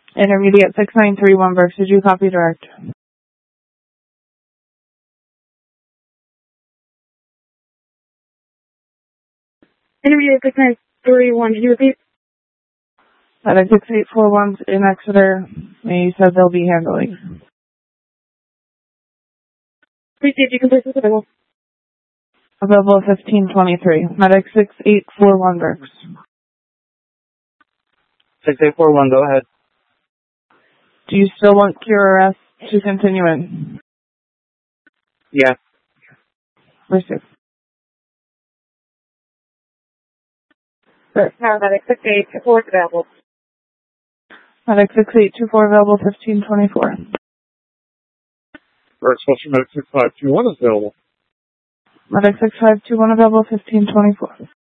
Intermediate 6931 Berks, did you copy direct? Intermediate 6931, can you repeat? Medic 6841's in Exeter, and you said they'll be handling. Please see if you can place this available. Available 1523. Medic 6841 Berks. 6841, go ahead. Do you still want QRS to continue in? Yes. Receive. Paramedic 6824 available. Medic 6824 available 1524. Berks, Western Medic 6521 is available. Medic 6521 available 1524.